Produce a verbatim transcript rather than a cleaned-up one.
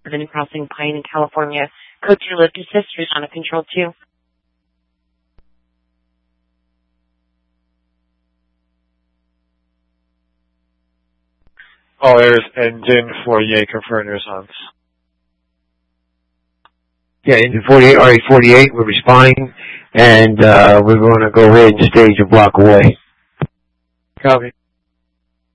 Then crossing Pine in California. Code two, lift assist, on a control two. All airs engine forty-eight, confirm response. Yeah, engine forty-eight, R E forty-eight, we're responding, and uh, we're going to go ahead and stage a block away. Copy.